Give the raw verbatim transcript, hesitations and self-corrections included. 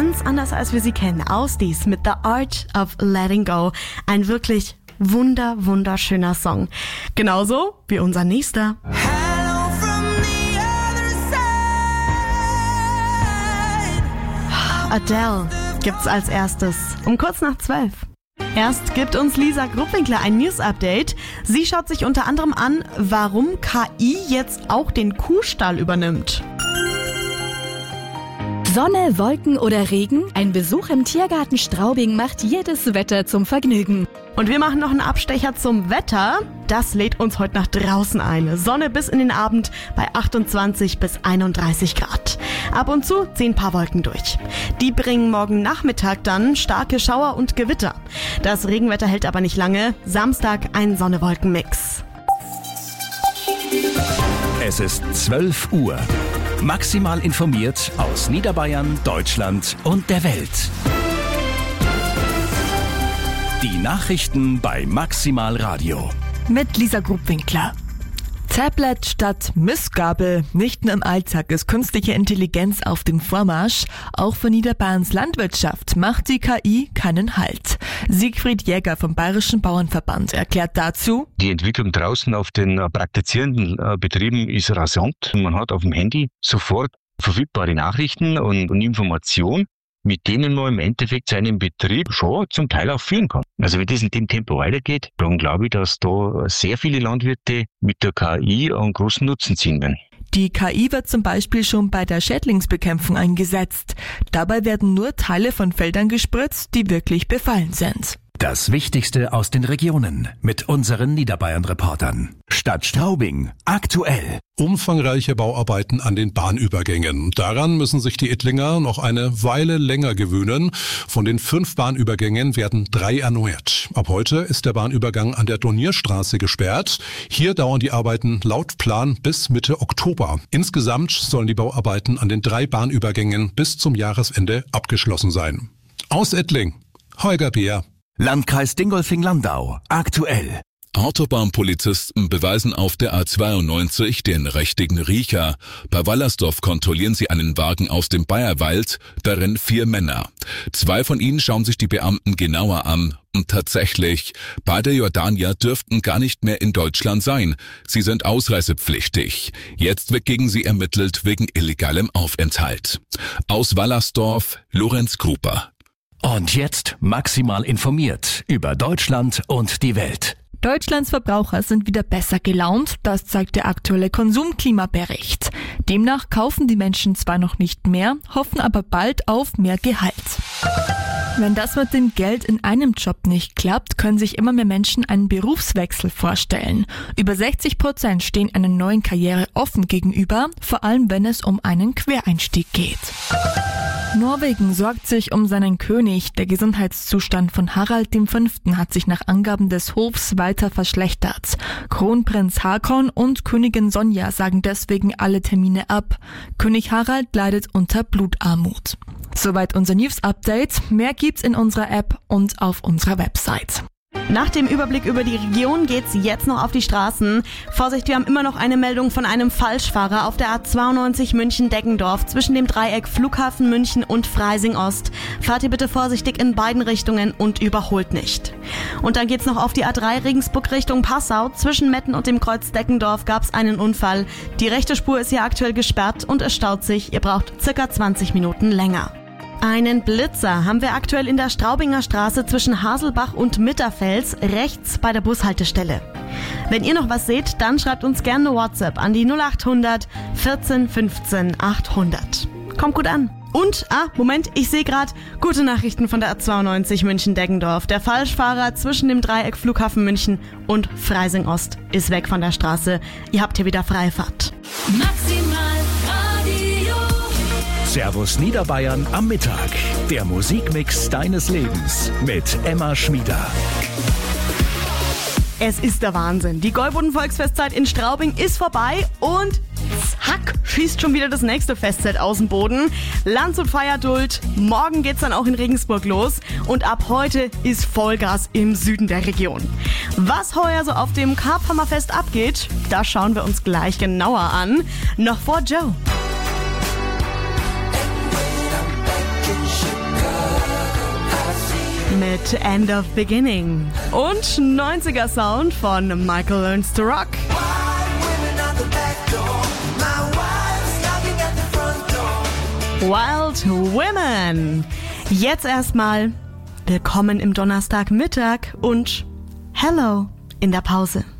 ganz anders, als wir sie kennen. Ausdies mit The Art of Letting Go. Ein wirklich wunder, wunderschöner Song. Genauso wie unser nächster. Adele gibt's als erstes um kurz nach zwölf. Erst gibt uns Lisa Gruppwinkler ein News-Update. Sie schaut sich unter anderem an, warum K I jetzt auch den Kuhstall übernimmt. Sonne, Wolken oder Regen, ein Besuch im Tiergarten Straubing macht jedes Wetter zum Vergnügen. Und wir machen noch einen Abstecher zum Wetter. Das lädt uns heute nach draußen ein. Sonne bis in den Abend bei achtundzwanzig bis einunddreißig Grad. Ab und zu ziehen ein paar Wolken durch. Die bringen morgen Nachmittag dann starke Schauer und Gewitter. Das Regenwetter hält aber nicht lange. Samstag ein Sonne-Wolken-Mix. Es ist zwölf Uhr. Maximal informiert aus Niederbayern, Deutschland und der Welt. Die Nachrichten bei Maximal Radio. Mit Lisa Gruppwinkler. Tablet statt Missgabel. Nicht nur im Alltag ist künstliche Intelligenz auf dem Vormarsch. Auch für Niederbayerns Landwirtschaft macht die K I keinen Halt. Siegfried Jäger vom Bayerischen Bauernverband erklärt dazu: Die Entwicklung draußen auf den praktizierenden Betrieben ist rasant. Man hat auf dem Handy sofort verfügbare Nachrichten und, und Informationen, mit denen man im Endeffekt seinen Betrieb schon zum Teil auch führen kann. Also wenn das in dem Tempo weitergeht, dann glaube ich, dass da sehr viele Landwirte mit der K I einen großen Nutzen ziehen werden. Die K I wird zum Beispiel schon bei der Schädlingsbekämpfung eingesetzt. Dabei werden nur Teile von Feldern gespritzt, die wirklich befallen sind. Das Wichtigste aus den Regionen mit unseren Niederbayern-Reportern. Stadt Straubing, aktuell. Umfangreiche Bauarbeiten an den Bahnübergängen. Daran müssen sich die Ettlinger noch eine Weile länger gewöhnen. Von den fünf Bahnübergängen werden drei erneuert. Ab heute ist der Bahnübergang an der Donierstraße gesperrt. Hier dauern die Arbeiten laut Plan bis Mitte Oktober. Insgesamt sollen die Bauarbeiten an den drei Bahnübergängen bis zum Jahresende abgeschlossen sein. Aus Ettling, Holger Beer. Landkreis Dingolfing-Landau, aktuell. Autobahnpolizisten beweisen auf der A zweiundneunzig den richtigen Riecher. Bei Wallersdorf kontrollieren sie einen Wagen aus dem Bayerwald, darin vier Männer. Zwei von ihnen schauen sich die Beamten genauer an. Und tatsächlich, beide Jordanier dürften gar nicht mehr in Deutschland sein. Sie sind ausreisepflichtig. Jetzt wird gegen sie ermittelt wegen illegalem Aufenthalt. Aus Wallersdorf, Lorenz Gruber. Und jetzt maximal informiert über Deutschland und die Welt. Deutschlands Verbraucher sind wieder besser gelaunt, das zeigt der aktuelle Konsumklimabericht. Demnach kaufen die Menschen zwar noch nicht mehr, hoffen aber bald auf mehr Gehalt. Wenn das mit dem Geld in einem Job nicht klappt, können sich immer mehr Menschen einen Berufswechsel vorstellen. Über sechzig Prozent stehen einer neuen Karriere offen gegenüber, vor allem wenn es um einen Quereinstieg geht. Norwegen sorgt sich um seinen König. Der Gesundheitszustand von Harald der Fünfte hat sich nach Angaben des Hofs weiter verschlechtert. Kronprinz Haakon und Königin Sonja sagen deswegen alle Termine ab. König Harald leidet unter Blutarmut. Soweit unser News-Update. Mehr gibt's in unserer App und auf unserer Website. Nach dem Überblick über die Region geht's jetzt noch auf die Straßen. Vorsicht, wir haben immer noch eine Meldung von einem Falschfahrer auf der A zweiundneunzig München-Deggendorf zwischen dem Dreieck Flughafen München und Freising Ost. Fahrt ihr bitte vorsichtig in beiden Richtungen und überholt nicht. Und dann geht's noch auf die A drei Regensburg Richtung Passau. Zwischen Metten und dem Kreuz Deggendorf gab's einen Unfall. Die rechte Spur ist hier aktuell gesperrt und es staut sich. Ihr braucht circa zwanzig Minuten länger. Einen Blitzer haben wir aktuell in der Straubinger Straße zwischen Haselbach und Mitterfels, rechts bei der Bushaltestelle. Wenn ihr noch was seht, dann schreibt uns gerne eine WhatsApp an die null acht hundert vierzehn fünfzehn achthundert. Kommt gut an. Und, ah, Moment, ich sehe gerade gute Nachrichten von der A zweiundneunzig München-Deggendorf. Der Falschfahrer zwischen dem Dreieck Flughafen München und Freising Ost ist weg von der Straße. Ihr habt hier wieder freie Fahrt. Maximal Radio. Servus Niederbayern am Mittag. Der Musikmix deines Lebens mit Emma Schmieder. Es ist der Wahnsinn. Die Gäuboden-Volksfestzeit in Straubing ist vorbei und zack, schießt schon wieder das nächste Festzelt aus dem Boden. Landshut feiert Duld. Morgen geht's dann auch in Regensburg los und ab heute ist Vollgas im Süden der Region. Was heuer so auf dem Karpfhammerfest abgeht, das schauen wir uns gleich genauer an. Noch vor Joe. Shit. mit End of Beginning. Und neunziger Sound von Michael Learns to Rock. Wild Women. Jetzt erstmal willkommen im Donnerstagmittag und Hello in der Pause.